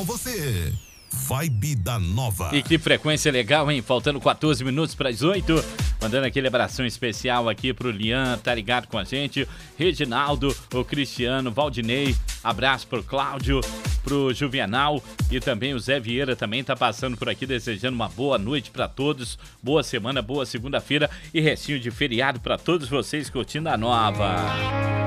você. Vibe da Nova. E que frequência legal, hein? Faltando 14 minutos para as 8. Mandando aquele abração especial aqui pro Lian, tá ligado com a gente. Reginaldo, o Cristiano, Valdinei. Abraço pro Cláudio, pro Juvenal e também o Zé Vieira também tá passando por aqui, desejando uma boa noite para todos. Boa semana, boa segunda-feira e restinho de feriado para todos vocês curtindo a Nova.